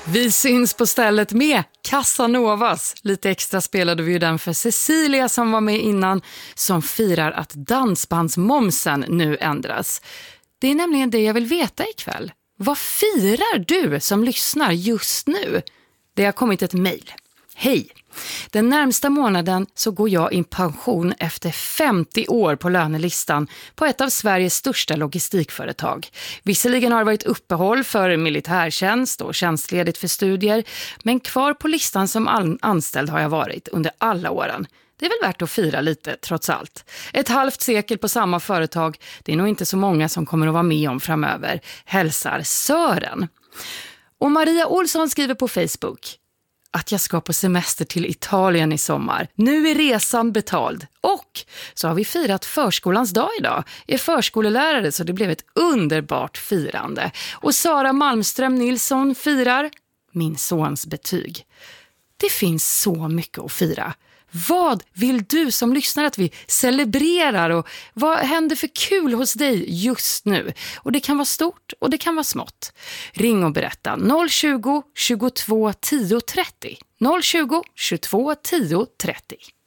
Vi syns på stället med Casanovas. Lite extra spelade vi ju den för Cecilia som var med innan, som firar att dansbandsmomsen nu ändras. Det är nämligen det jag vill veta ikväll. Vad firar du som lyssnar just nu? Det har kommit ett mejl. Hej! Den närmsta månaden så går jag in pension efter 50 år på lönelistan på ett av Sveriges största logistikföretag. Visserligen har det varit uppehåll för militärtjänst och tjänstledigt för studier, men kvar på listan som anställd har jag varit under alla åren. Det är väl värt att fira lite trots allt. Ett halvt sekel på samma företag, det är nog inte så många som kommer att vara med om framöver. Hälsar Sören. Och Maria Olsson skriver på Facebook att jag ska på semester till Italien i sommar. Nu är resan betald. Och så har vi firat förskolans dag idag. Jag är förskolelärare så det blev ett underbart firande. Och Sara Malmström Nilsson firar min sons betyg. Det finns så mycket att fira. Vad vill du som lyssnar att vi celebrerar och vad händer för kul hos dig just nu? Och det kan vara stort och det kan vara smått. Ring och berätta 020 22 10 30. 020 22 10 30.